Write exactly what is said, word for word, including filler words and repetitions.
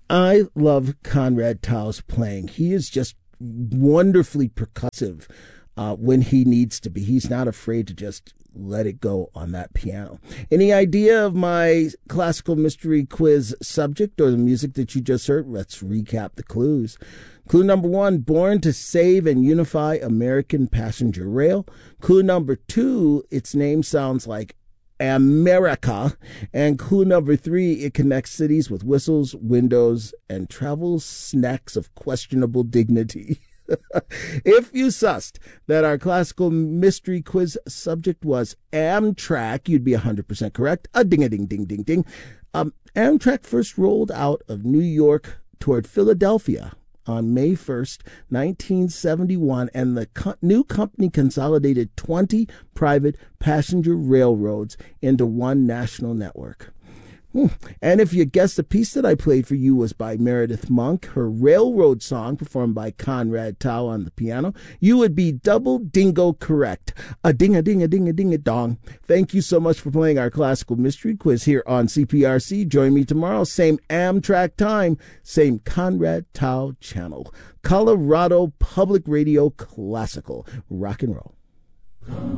I love Conrad Tao's playing. He is just wonderfully percussive uh, when he needs to be. He's not afraid to just let it go on that piano. Any idea of my classical mystery quiz subject or the music that you just heard? Let's recap the clues. Clue number one, born to save and unify American passenger rail. Clue number two, its name sounds like America. And clue number three, it connects cities with whistles, windows, and travel snacks of questionable dignity. If you sussed that our classical mystery quiz subject was Amtrak, you'd be one hundred percent correct. A ding-a-ding-ding-ding-ding. Um, Amtrak first rolled out of New York toward Philadelphia on May first, nineteen seventy-one, and the co- new company consolidated twenty private passenger railroads into one national network. Hmm. And if you guessed the piece that I played for you was by Meredith Monk, her Railroad Song performed by Conrad Tao on the piano, you would be double dingo correct. A ding-a-ding-a-ding-a-ding-a-dong. Thank you so much for playing our classical mystery quiz here on C P R C. Join me tomorrow, same Amtrak time, same Conrad Tao channel. Colorado Public Radio Classical. Rock and roll.